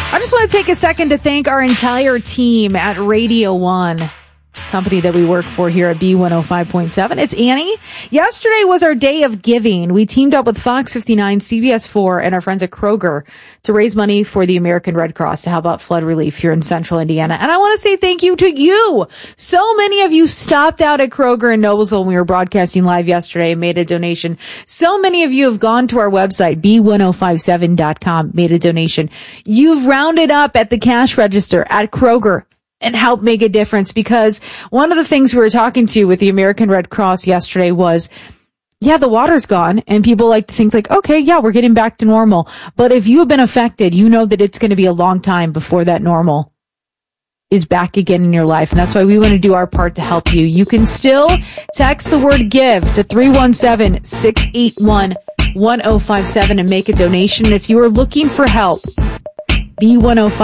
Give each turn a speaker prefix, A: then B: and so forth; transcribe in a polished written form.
A: I just want to take a second to thank our entire team at Radio 1, company that we work for here at B105.7. It's Annie. Yesterday was our day of giving. We teamed up with Fox 59, CBS 4, and our friends at Kroger to raise money for the American Red Cross to help out flood relief here in central Indiana. And I want to say thank you to you. So many of you stopped out at Kroger in Noblesville when we were broadcasting live yesterday and made a donation. So many of you have gone to our website, B1057.com, made a donation. You've rounded up at the cash register at Kroger and help make a difference, because one of the things we were talking to with the American Red Cross yesterday was, yeah, the water's gone and people like to think like, okay, yeah, we're getting back to normal. But if you have been affected, you know that it's going to be a long time before that normal is back again in your life. And that's why we want to do our part to help you. You can still text the word give to 317-681-1057 and make a donation. If you are looking for help, B105